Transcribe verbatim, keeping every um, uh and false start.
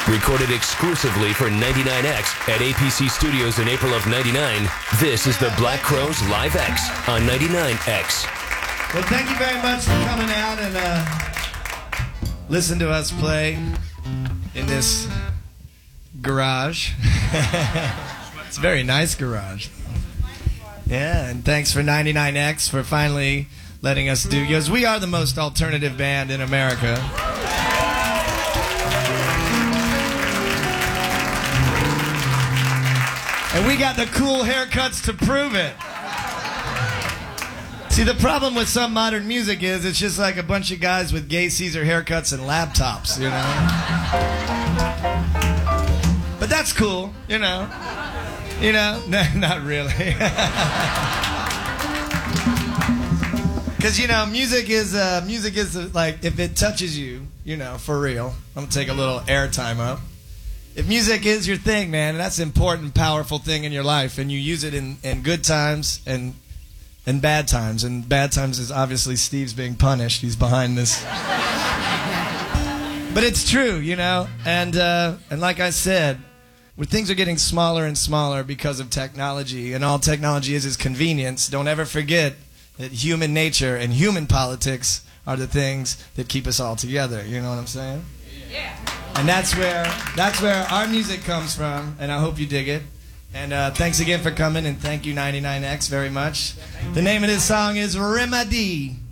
Recorded exclusively for ninety-nine X at A P C Studios in April of ninety-nine, this is the Black Crowes Live X on ninety-nine X. Well, thank you very much for coming out and uh, listen to us play in this garage. It's a very nice garage. Yeah, and thanks for ninety-nine X for finally letting us do, because we are the most alternative band in America. And we got the cool haircuts to prove it. See, the problem with some modern music is it's just like a bunch of guys with gay Caesar haircuts and laptops, you know? But that's cool, you know? You know? No, not really. Because, you know, music is, uh, music is uh, like, if it touches you, you know, for real. I'm going to take a little airtime up. If music is your thing, man, that's an important, powerful thing in your life, and you use it in, in good times and and bad times. And bad times is obviously Steve's being punished. He's behind this. But it's true, you know. And uh, and like I said, where things are getting smaller and smaller because of technology, and all technology is is convenience, don't ever forget that human nature and human politics are the things that keep us all together. You know what I'm saying? Yeah. And that's where that's where our music comes from, and I hope you dig it. And uh, thanks again for coming, and thank you ninety-nine X very much. The name of this song is Remedy.